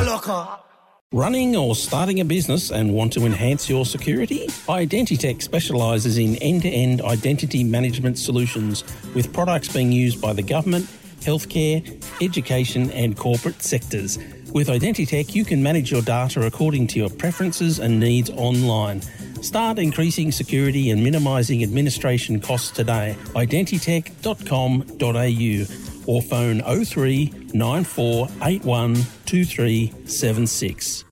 loco. Running or starting a business and want to enhance your security? Identitech specialises in end-to-end identity management solutions with products being used by the government, healthcare, education and corporate sectors. With Identitech, you can manage your data according to your preferences and needs online. Start increasing security and minimising administration costs today. Identitech.com.au or phone 03 9481 2376.